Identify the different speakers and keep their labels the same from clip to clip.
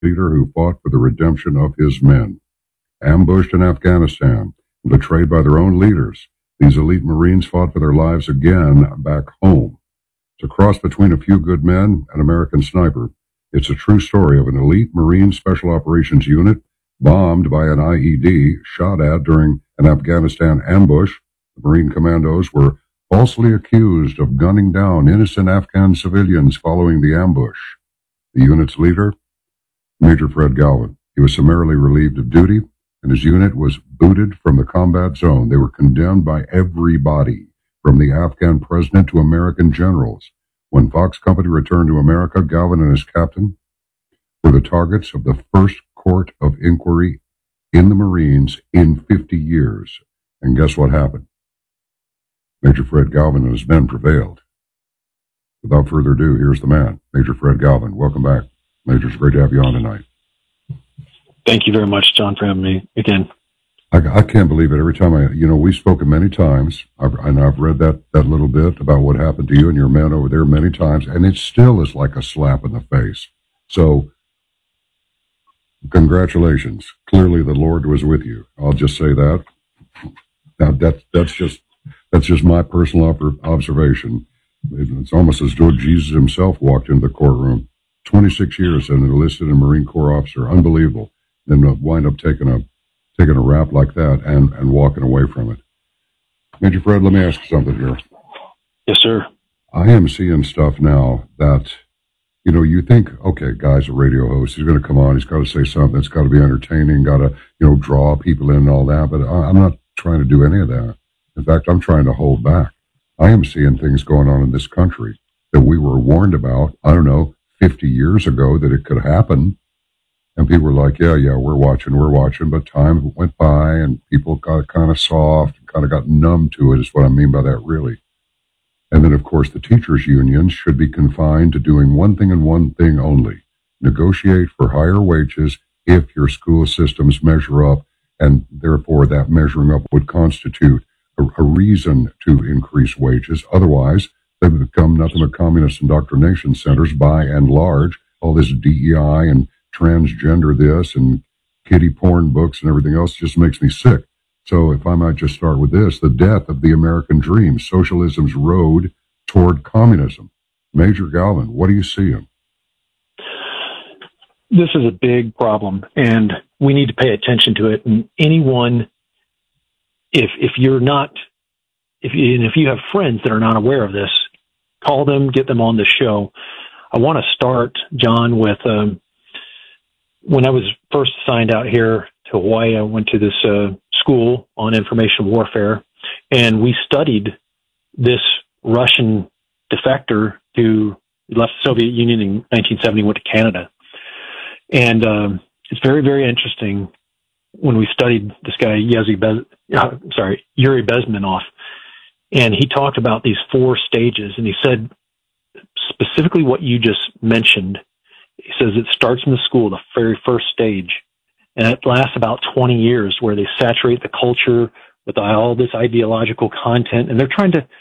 Speaker 1: leader who fought for the redemption of his men. Ambushed in Afghanistan and betrayed by their own leaders, these elite Marines fought for their lives again back home. It's a cross between A Few Good Men and American Sniper. It's a true story of an elite Marine Special Operations unit bombed by an IED shot at during an Afghanistan ambush. The Marine commandos were falsely accused of gunning down innocent Afghan civilians following the ambush. The unit's leader, Major Fred Galvin, he was summarily relieved of duty, and his unit was booted from the combat zone. They were condemned by everybody, from the Afghan president to American generals. When Fox Company returned to America, Galvin and his captain were the targets of the first court of inquiry in the Marines in 50 years. And guess what happened? Major Fred Galvin and his men prevailed. Without further ado, here's the man, Major Fred Galvin. Welcome back. Major, it's great to have you on tonight.
Speaker 2: Thank you very much, John, for having me again.
Speaker 1: I can't believe it. Every time we've spoken many times, I've read that little bit about what happened to you and your men over there many times, and it still is like a slap in the face. So, congratulations. Clearly the Lord was with you. I'll just say that. Now, that's just my personal observation. It's almost as though Jesus himself walked into the courtroom. 26 years and enlisted a Marine Corps officer. Unbelievable. Then wind up taking a rap like that and walking away from it. Major Fred, let me ask you something here.
Speaker 2: Yes, sir.
Speaker 1: I am seeing stuff now that, you think, okay, guy's a radio host. He's going to come on. He's got to say something. It's got to be entertaining, got to, draw people in and all that. But I'm not trying to do any of that. In fact, I'm trying to hold back. I am seeing things going on in this country that we were warned about, 50 years ago that it could happen. And people were like, yeah, we're watching. But time went by and people got kind of soft and kind of got numb to it, is what I mean by that, really. And then, of course, the teachers' unions should be confined to doing one thing and one thing only: negotiate for higher wages if your school systems measure up, and therefore that measuring up would constitute a reason to increase wages. Otherwise, they become nothing but communist indoctrination centers by and large. All this DEI and transgender this and kiddie porn books and everything else just makes me sick. So if I might just start with this, the death of the American dream, socialism's road toward communism. Major Galvin, what are you seeing?
Speaker 2: This is a big problem, and we need to pay attention to it. And anyone, if you have friends that are not aware of this, call them, get them on the show. I want to start, John, with when I was first assigned out here to Hawaii. I went to this school on information warfare, and we studied this Russian defector who left the Soviet Union in 1970, went to Canada. And it's very, very interesting when we studied this guy, Yuri Bezmenov, and he talked about these 4 stages, and he said specifically what you just mentioned. He says it starts in the school, the very first stage, and it lasts about 20 years, where they saturate the culture with all this ideological content, and they're trying to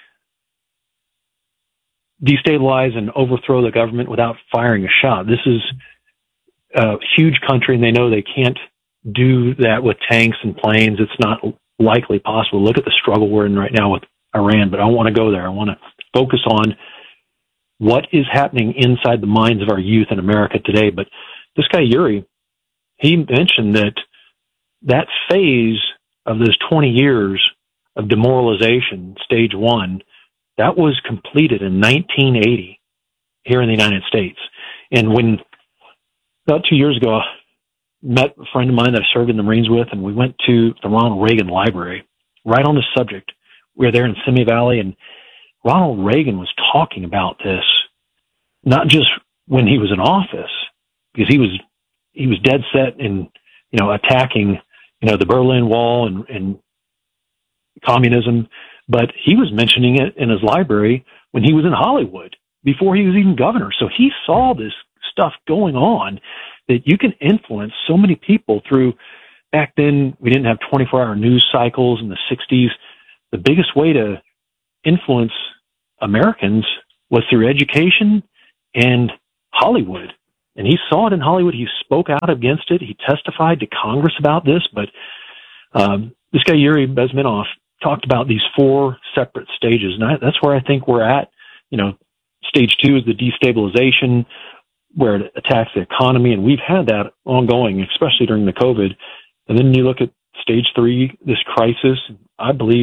Speaker 2: destabilize and overthrow the government without firing a shot. This is a huge country, and they know they can't do that with tanks and planes. It's not likely possible. Look at the struggle we're in right now with Iran, but I don't want to go there. I want to focus on what is happening inside the minds of our youth in America today. But this guy, Yuri, he mentioned that phase of those 20 years of demoralization, stage 1, that was completed in 1980 here in the United States. And when about 2 years ago, I met a friend of mine that I served in the Marines with, and we went to the Ronald Reagan Library right on the subject. We were there in Simi Valley, and Ronald Reagan was talking about this, not just when he was in office, because he was dead set in, attacking, the Berlin Wall and communism, but he was mentioning it in his library when he was in Hollywood before he was even governor. So he saw this stuff going on, that you can influence so many people through. Back then, we didn't have 24-hour news cycles in the 60s. The biggest way to influence Americans was through education and Hollywood. And he saw it in Hollywood. He spoke out against it. He testified to Congress about this. But this guy, Yuri Bezmenov, talked about these 4 separate stages. And that's where I think we're at. Stage 2 is the destabilization, where it attacks the economy. And we've had that ongoing, especially during the COVID. And then you look at stage 3, this crisis. I believe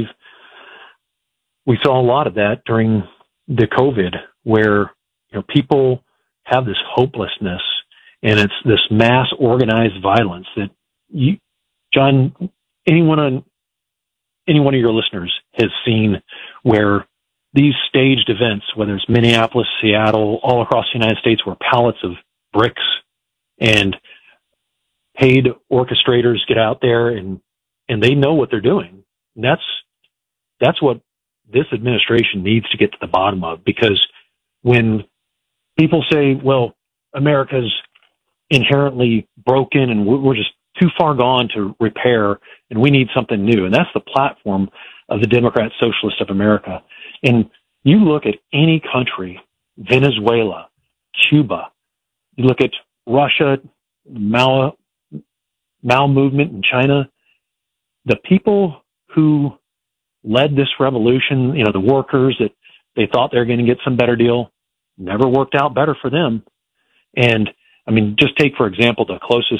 Speaker 2: we saw a lot of that during the COVID, where people have this hopelessness, and it's this mass organized violence that John, any one of your listeners has seen, where these staged events, whether it's Minneapolis, Seattle, all across the United States, where pallets of bricks and paid orchestrators get out there and they know what they're doing. And that's what this administration needs to get to the bottom of, because when people say, well, America's inherently broken and we're just too far gone to repair and we need something new. And that's the platform of the Democrat Socialists of America. And you look at any country, Venezuela, Cuba, you look at Russia, Mao movement in China, the people who led this revolution, the workers that they thought they were going to get some better deal, never worked out better for them. And I mean, just take, for example, the closest,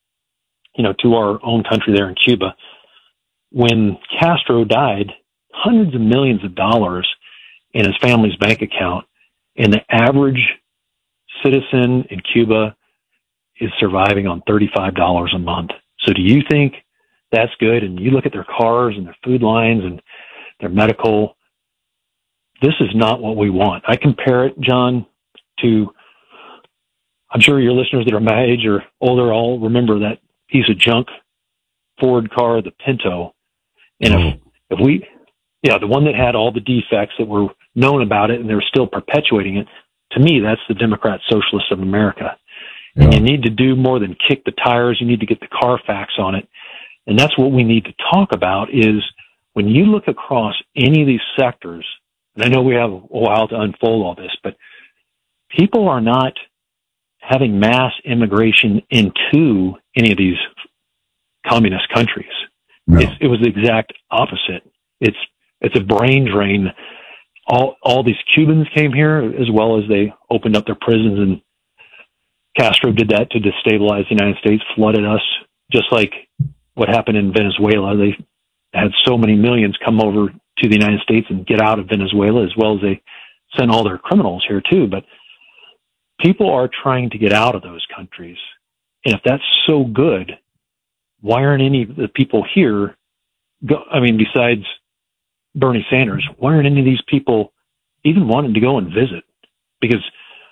Speaker 2: to our own country there in Cuba. When Castro died, hundreds of millions of dollars in his family's bank account, and the average citizen in Cuba is surviving on $35 a month. So do you think that's good? And you look at their cars and their food lines and their medical. This is not what we want. I compare it, John, to, I'm sure your listeners that are my age or older all remember that piece of junk Ford car, the Pinto. And if we, the one that had all the defects that were known about it and they're still perpetuating it, to me, that's the Democrat Socialists of America. Yeah. And you need to do more than kick the tires. You need to get the Carfax on it. And that's what we need to talk about is when you look across any of these sectors, and I know we have a while to unfold all this, but people are not having mass immigration into any of these communist countries. No. It was the exact opposite. It's a brain drain. All these Cubans came here, as well as they opened up their prisons, and Castro did that to destabilize the United States, flooded us, just like what happened in Venezuela. They had so many millions come over to the United States and get out of Venezuela, as well as they sent all their criminals here too. But people are trying to get out of those countries. And if that's so good, why aren't any of the people here, besides Bernie Sanders, why aren't any of these people even wanting to go and visit? Because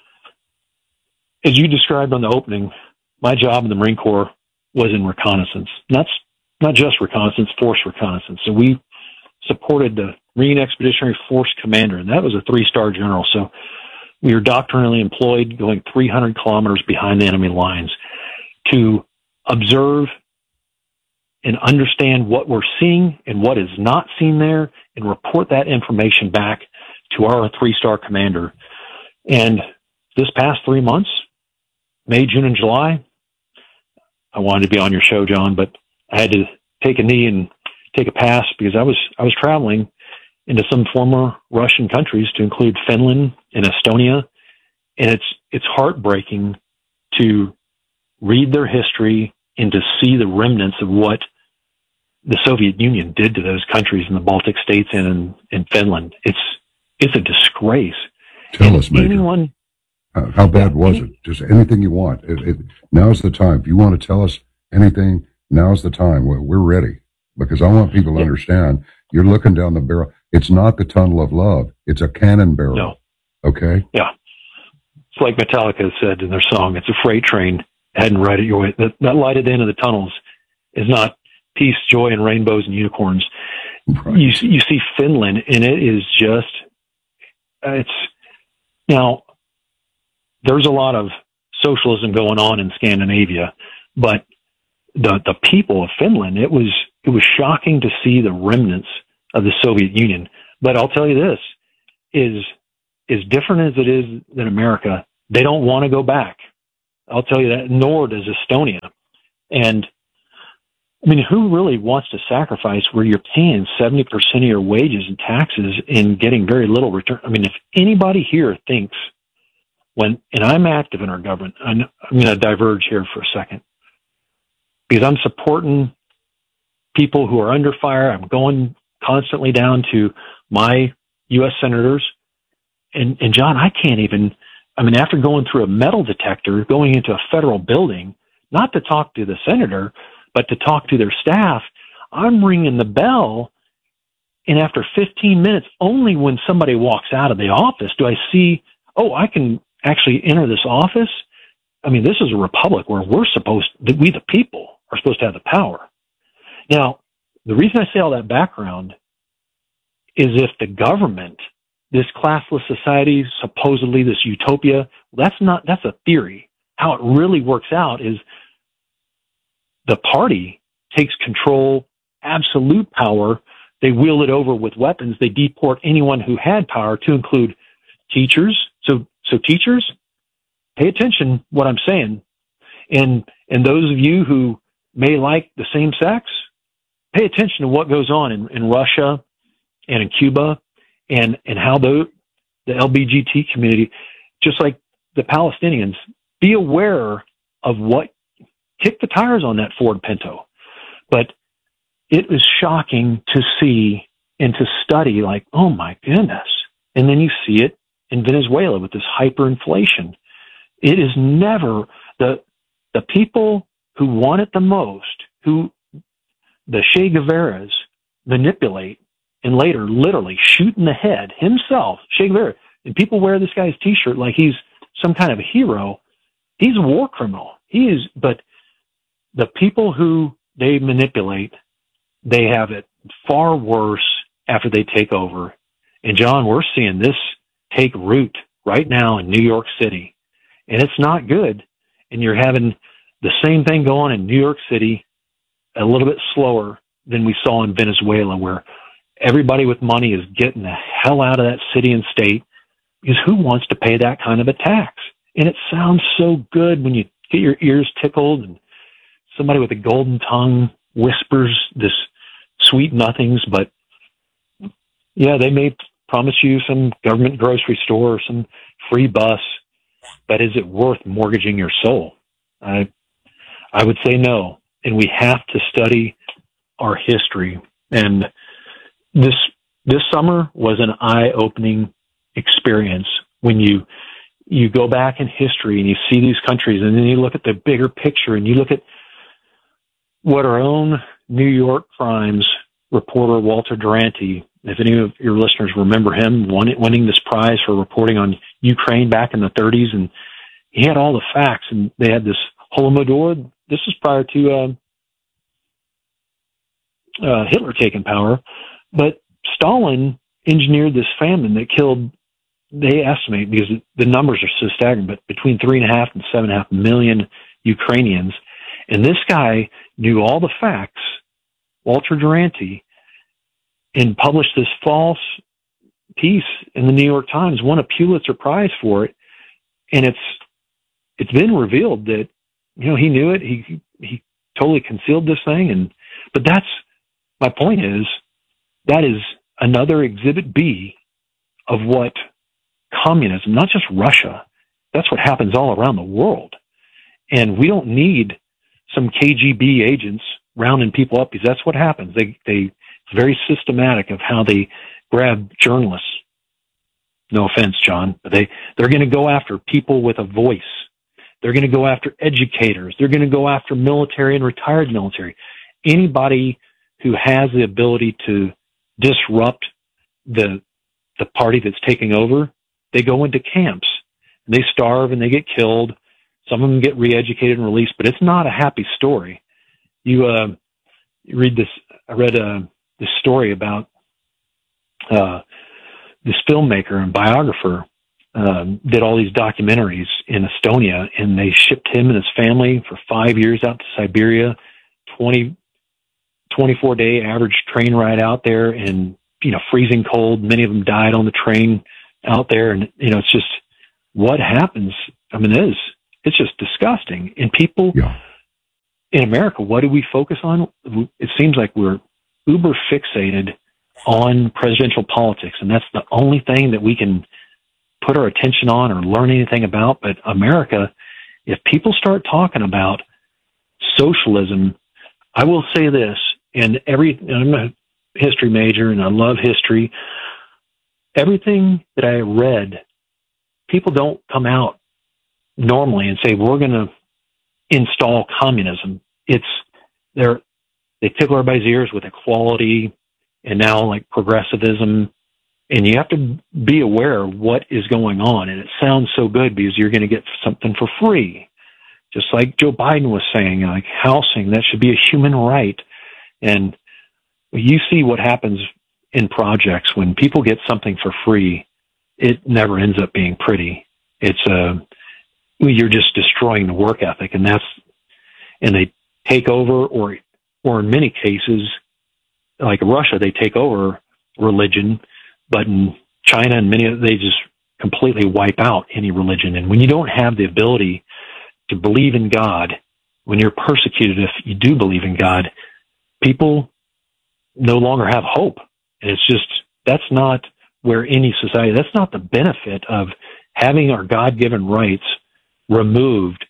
Speaker 2: as you described on the opening, my job in the Marine Corps was in reconnaissance. And that's not just reconnaissance, force reconnaissance. So we supported the Marine Expeditionary Force Commander, and that was a 3-star general. So we were doctrinally employed going 300 kilometers behind the enemy lines to observe and understand what we're seeing and what is not seen there and report that information back to our 3-star commander. And this past 3 months, May, June, and July, I wanted to be on your show, John, but I had to take a knee and take a pass because I was traveling into some former Russian countries, to include Finland and Estonia. And it's heartbreaking to read their history and to see the remnants of what the Soviet Union did to those countries in the Baltic states and in Finland. It's a disgrace.
Speaker 1: Tell us, Major. How bad was it? Just anything you want. Now's the time. If you want to tell us anything, now's the time. We're ready, because I want people to understand you're looking down the barrel. It's not the tunnel of love. It's a cannon barrel.
Speaker 2: No.
Speaker 1: Okay?
Speaker 2: Yeah. It's like Metallica said in their song, it's a freight train heading right at your way. That light at the end of the tunnels is not peace, joy, and rainbows and unicorns. Right. You see Finland, and it is just, now, there's a lot of socialism going on in Scandinavia, but the people of Finland, it was shocking to see the remnants of the Soviet Union. But I'll tell you this, is as different as it is than America, they don't want to go back. I'll tell you that, nor does Estonia. And I mean, who really wants to sacrifice where you're paying 70% of your wages and taxes and getting very little return? I mean, if anybody here thinks and I'm active in our government, I'm going to diverge here for a second because I'm supporting people who are under fire. I'm going constantly down to my U.S. senators. And John, I can't even, I mean, after going through a metal detector, going into a federal building, not to talk to the senator, but to talk to their staff, I'm ringing the bell. And after 15 minutes, only when somebody walks out of the office do I see, oh, I can actually enter this office. I mean, this is a republic where we the people are supposed to have the power. Now, the reason I say all that background is if the government, this classless society, supposedly this utopia, that's a theory. How it really works out is the party takes control, absolute power. They wield it over with weapons. They deport anyone who had power, to include teachers. So teachers, pay attention what I'm saying. And those of you who may like the same sex, pay attention to what goes on in Russia and in Cuba and how the LGBT community, just like the Palestinians, be aware of what, kick the tires on that Ford Pinto. But it was shocking to see and to study, like, oh my goodness. And then you see it in Venezuela with this hyperinflation. It is never the people who want it the most, who the Che Guevaras manipulate and later literally shoot in the head himself, Che Guevara. And people wear this guy's t-shirt like he's some kind of a hero. He's a war criminal. But the people who they manipulate, they have it far worse after they take over. And John, we're seeing this take root right now in New York City. And it's not good. And you're having the same thing go on in New York City, a little bit slower than we saw in Venezuela, where everybody with money is getting the hell out of that city and state, because who wants to pay that kind of a tax? And it sounds so good when you get your ears tickled and somebody with a golden tongue whispers this sweet nothings, but yeah, they may promise you some government grocery store or some free bus, but is it worth mortgaging your soul? I would say no. And we have to study our history. And this summer was an eye-opening experience when you go back in history and you see these countries, and then you look at the bigger picture and you look at what our own New York Times reporter Walter Duranty, if any of your listeners remember him, winning this prize for reporting on Ukraine back in the 30s, and he had all the facts, and they had this Holodomor. This was prior to Hitler taking power, but Stalin engineered this famine that killed, they estimate, because the numbers are so staggering, but between 3.5 and 7.5 million Ukrainians. And this guy knew all the facts, Walter Duranty, and published this false piece in the New York Times, won a Pulitzer Prize for it. And it's been revealed that, he knew it. He totally concealed this thing. But that's, my point is, that is another exhibit B of what communism, not just Russia, that's what happens all around the world. And we don't need some KGB agents rounding people up, because that's what happens. It's very systematic of how they grab journalists. No offense, John, but they're going to go after people with a voice. They're going to go after educators. They're going to go after military and retired military. Anybody who has the ability to disrupt the party that's taking over, they go into camps. And they starve and they get killed. Some of them get re-educated and released, but it's not a happy story. You read this. I read this story about this filmmaker and biographer did all these documentaries in Estonia, and they shipped him and his family for 5 years out to Siberia, 24-day average train ride out there, and freezing cold. Many of them died on the train out there, and it's just what happens. I mean, it's just disgusting. And people
Speaker 1: Yeah.
Speaker 2: in America, what do we focus on? It seems like we're uber fixated on presidential politics, and that's the only thing that we can put our attention on or learn anything about. But America, if people start talking about socialism, I will say this, and I'm a history major and I love history. Everything that I read, people don't come out normally and say, we're going to install communism. They tickle everybody's ears with equality and now like progressivism. And you have to be aware of what is going on. And it sounds so good because you're going to get something for free. Just like Joe Biden was saying, like housing, that should be a human right. And you see what happens in projects when people get something for free, it never ends up being pretty. You're just destroying the work ethic, and they take over, or in many cases, like Russia, they take over religion, but in China and they just completely wipe out any religion. And when you don't have the ability to believe in God, when you're persecuted, if you do believe in God, people no longer have hope. And that's not where any society, that's not the benefit of having our God-given rights removed.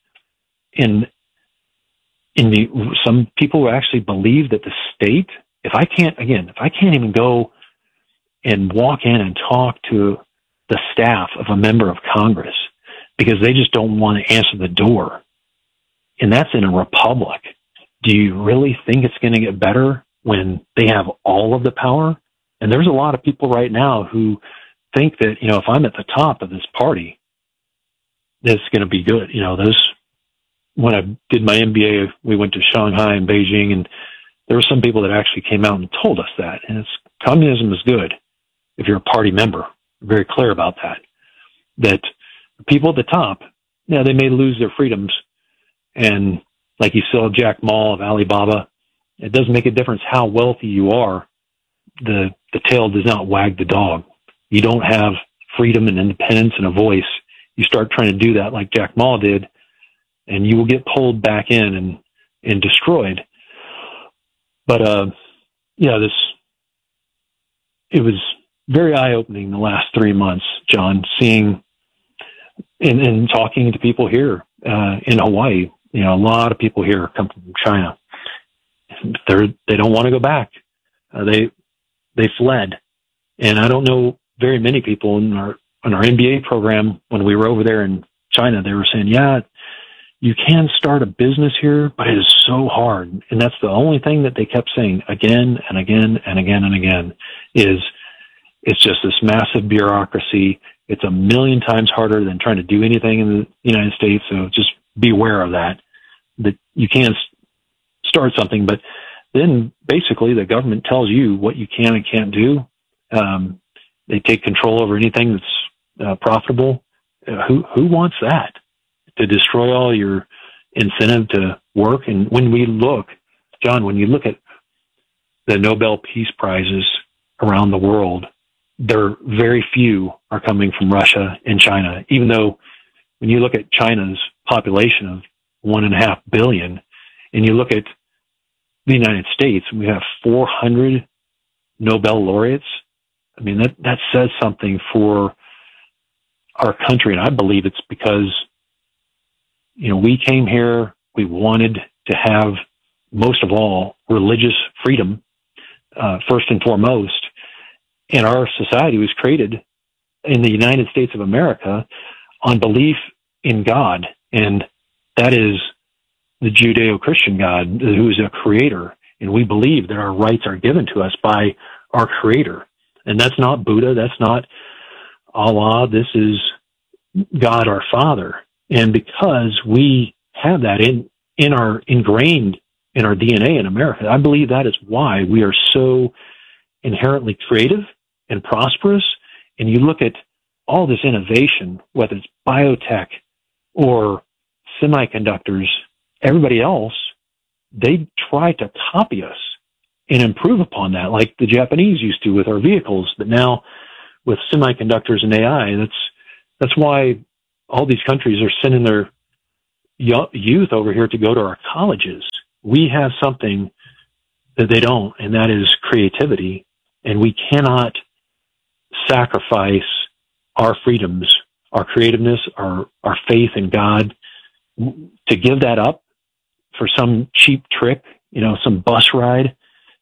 Speaker 2: Some people actually believe that the state, if I can't even go and walk in and talk to the staff of a member of Congress because they just don't want to answer the door, and that's in a republic, do you really think it's going to get better when they have all of the power? And there's a lot of people right now who think that, if I'm at the top of this party, it's going to be good. When I did my MBA, we went to Shanghai and Beijing, and there were some people that actually came out and told us that. And communism is good if you're a party member. I'm very clear about that. That people at the top, they may lose their freedoms. And like you saw Jack Ma of Alibaba, it doesn't make a difference how wealthy you are. The tail does not wag the dog. You don't have freedom and independence and a voice. You start trying to do that like Jack Ma did, and you will get pulled back in and destroyed. But, it was very eye-opening the last 3 months, John, seeing and talking to people here in Hawaii. A lot of people here come from China. They don't want to go back. They fled. And I don't know very many people in our MBA program, when we were over there in China, they were saying, you can start a business here, but it is so hard. And that's the only thing that they kept saying again and again and again and again is it's just this massive bureaucracy. It's a million times harder than trying to do anything in the United States. So just be aware of that you can start something, but then basically the government tells you what you can and can't do. They take control over anything that's profitable. Who wants that? To destroy all your incentive to work. And when we look, John, when you look at the Nobel Peace Prizes around the world, very few are coming from Russia and China, even though when you look at China's population of 1.5 billion, and you look at the United States, we have 400 Nobel laureates. I mean, that says something for our country. And I believe it's because, we came here, we wanted to have, most of all, religious freedom, first and foremost. And our society was created in the United States of America on belief in God. And that is the Judeo-Christian God, who is a creator. And we believe that our rights are given to us by our creator. And that's not Buddha. That's not Allah. This is God, our Father. And because we have that ingrained in our DNA in America, I believe that is why we are so inherently creative and prosperous. And you look at all this innovation, whether it's biotech or semiconductors, everybody else, they try to copy us and improve upon that, like the Japanese used to with our vehicles. But now with semiconductors and AI, that's why all these countries are sending their youth over here to go to our colleges. We have something that they don't, and that is creativity. And we cannot sacrifice our freedoms, our creativeness, our faith in God, to give that up for some cheap trick, some bus ride,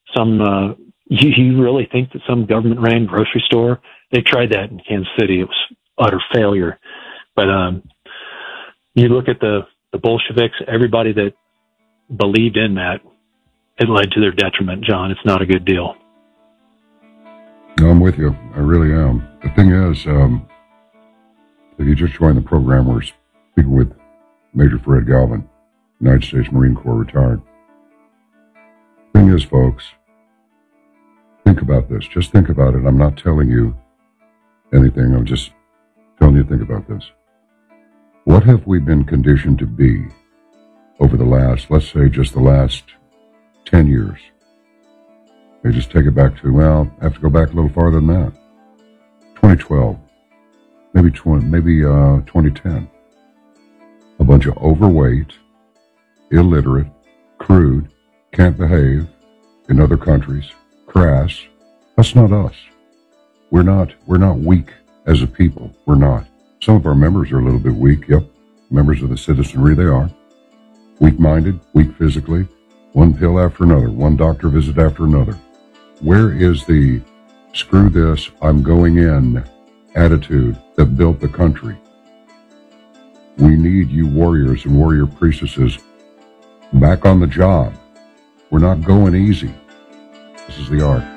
Speaker 2: you really think that some government-ran grocery store? They tried that in Kansas City. It was utter failure. But you look at the Bolsheviks, everybody that believed in that, it led to their detriment, John. It's not a good deal.
Speaker 1: No, I'm with you. I really am. The thing is, if you just joined the program, we're speaking with Major Fred Galvin, United States Marine Corps retired. The thing is, folks, think about this. Just think about it. I'm not telling you anything. I'm just telling you to think about this. What have we been conditioned to be over the last, let's say, just the last 10 years? They just take it back to, I have to go back a little farther than that. 2012, maybe 2010. A bunch of overweight, illiterate, crude, can't behave in other countries, crass. That's not us. We're not weak as a people. We're not. Some of our members are a little bit weak. Yep. Members of the citizenry, they are. Weak-minded, weak physically, one pill after another, one doctor visit after another. Where is the screw this, I'm going in attitude that built the country? We need you warriors and warrior priestesses back on the job. We're not going easy. This is the art.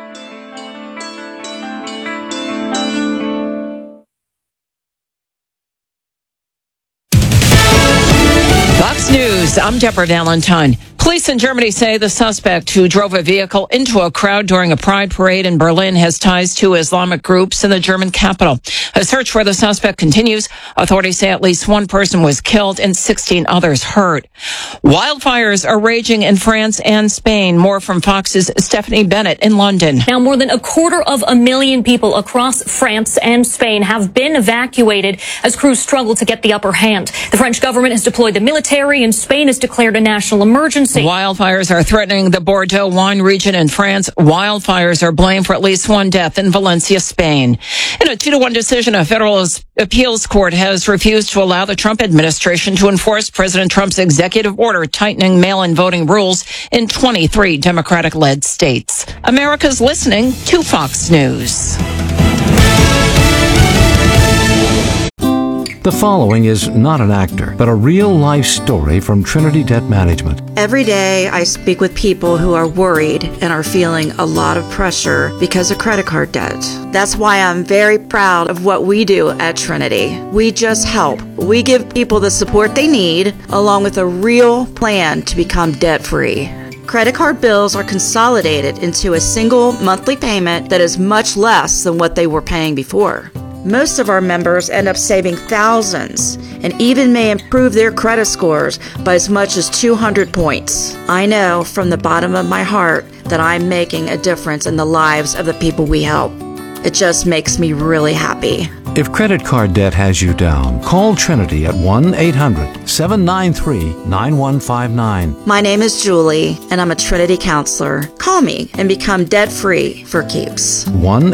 Speaker 3: Fox News, I'm Deborah Valentine. Police in Germany say the suspect who drove a vehicle into a crowd during a pride parade in Berlin has ties to Islamic groups in the German capital. A search for the suspect continues. Authorities say at least one person was killed and 16 others hurt. Wildfires are raging in France and Spain. More from Fox's Stephanie Bennett in London.
Speaker 4: Now, more than 250,000 people across France and Spain have been evacuated as crews struggle to get the upper hand. The French government has deployed the military, and Spain has declared a national emergency.
Speaker 3: Wildfires are threatening the Bordeaux wine region in France. Wildfires are blamed for at least one death in Valencia, Spain. In a 2-1 decision, a federal appeals court has refused to allow the Trump administration to enforce President Trump's executive order tightening mail-in voting rules in 23 Democratic-led states. America's listening to Fox News.
Speaker 5: The following is not an actor, but a real-life story from Trinity Debt Management.
Speaker 6: Every day I speak with people who are worried and are feeling a lot of pressure because of credit card debt. That's why I'm very proud of what we do at Trinity. We just help. We give people the support they need, along with a real plan to become debt-free. Credit card bills are consolidated into a single monthly payment that is much less than what they were paying before. Most of our members end up saving thousands and even may improve their credit scores by as much as 200 points. I know from the bottom of my heart that I'm making a difference in the lives of the people we help. It just makes me really happy.
Speaker 5: If credit card debt has you down, call Trinity at 1-800-793-9159.
Speaker 6: My name is Julie, and I'm a Trinity counselor. Call me and become debt-free for keeps.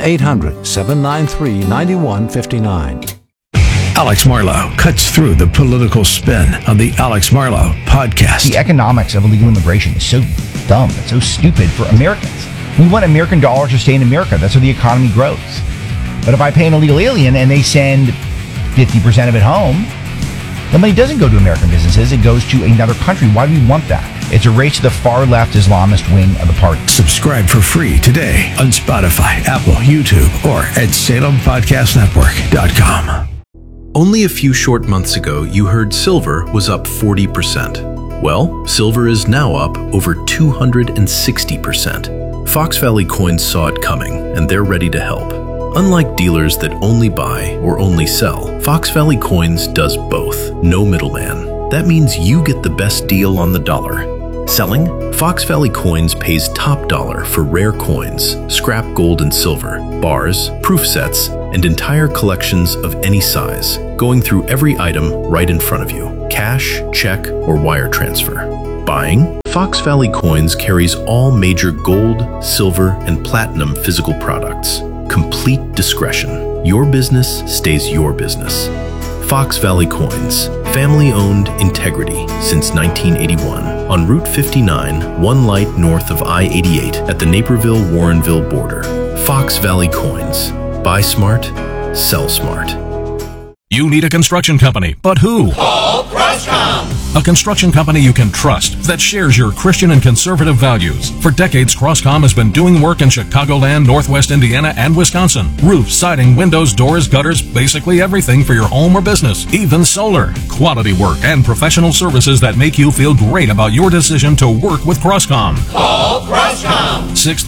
Speaker 5: 1-800-793-9159.
Speaker 7: Alex Marlow cuts through the political spin on the Alex Marlow podcast.
Speaker 8: The economics of illegal immigration is so dumb. It's so stupid for Americans. We want American dollars to stay in America. That's how the economy grows. But if I pay an illegal alien and they send 50% of it home, the money doesn't go to American businesses. It goes to another country. Why do we want that? It's a race to the far left Islamist wing of the party.
Speaker 7: Subscribe for free today on Spotify, Apple, YouTube, or at SalemPodcastNetwork.com.
Speaker 9: Only a few short months ago, you heard silver was up 40%. Well, silver is now up over 260%. Fox Valley Coins saw it coming, and they're ready to help. Unlike dealers that only buy or only sell, Fox Valley Coins does both. No middleman. That means you get the best deal on the dollar. Selling? Fox Valley Coins pays top dollar for rare coins, scrap gold and silver, bars, proof sets, and entire collections of any size, going through every item right in front of you. Cash, check, or wire transfer. Buying? Fox Valley Coins carries all major gold, silver, and platinum physical products. Complete discretion. Your business stays your business. Fox Valley Coins. Family-owned integrity since 1981. On Route 59, one light north of I-88 at the Naperville-Warrenville border. Fox Valley Coins. Buy smart, sell smart.
Speaker 10: You need a construction company, but who?
Speaker 11: Call Crosscom.
Speaker 10: A construction company you can trust that shares your Christian and conservative values. For decades, Crosscom has been doing work in Chicagoland, Northwest Indiana, and Wisconsin. Roofs, siding, windows, doors, gutters, basically everything for your home or business, even solar. Quality work and professional services that make you feel great about your decision to work with Crosscom.
Speaker 11: Call Crosscom.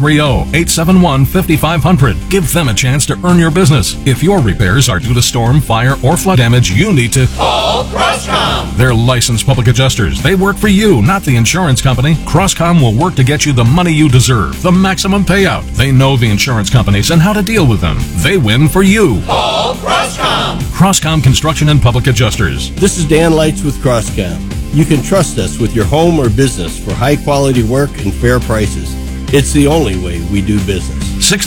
Speaker 10: 630-871-5500. Give them a chance to earn your business. If your repairs are due to storm, fire, or flood damage, you need to
Speaker 11: call Crosscom.
Speaker 10: They're licensed public adjusters. They work for you, not the insurance company. Crosscom will work to get you the money you deserve, the maximum payout. They know the insurance companies and how to deal with them. They win for you.
Speaker 11: Call Crosscom.
Speaker 10: Crosscom Construction and Public Adjusters.
Speaker 12: This is Dan Lights with Crosscom. You can trust us with your home or business for high quality work and fair prices. It's the only way we do business.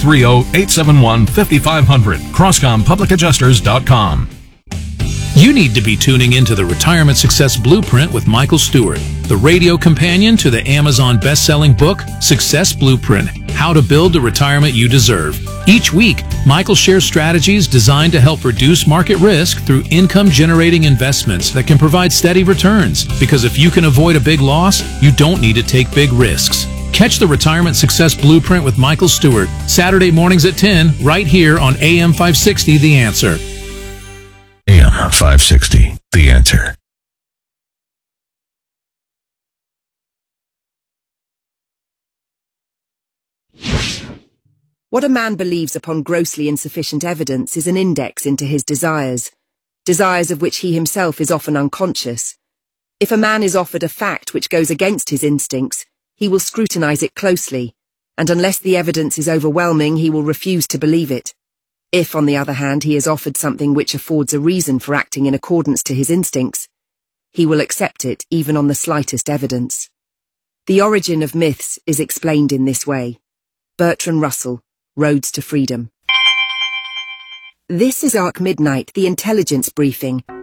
Speaker 10: 630-871-5500. CrosscomPublicAdjusters.com.
Speaker 13: You need to be tuning into the Retirement Success Blueprint with Michael Stewart, the radio companion to the Amazon best-selling book, Success Blueprint, How to Build the Retirement You Deserve. Each week, Michael shares strategies designed to help reduce market risk through income-generating investments that can provide steady returns. Because if you can avoid a big loss, you don't need to take big risks. Catch the Retirement Success Blueprint with Michael Stewart, Saturday mornings at 10, right here on AM 560, The Answer.
Speaker 7: AM 560, The Answer.
Speaker 14: What a man believes upon grossly insufficient evidence is an index into his desires of which he himself is often unconscious. If a man is offered a fact which goes against his instincts, he will scrutinize it closely, and unless the evidence is overwhelming, he will refuse to believe it. If, on the other hand, he is offered something which affords a reason for acting in accordance to his instincts, he will accept it even on the slightest evidence. The origin of myths is explained in this way. Bertrand Russell, Roads to Freedom. This is Arc Midnight, the intelligence briefing.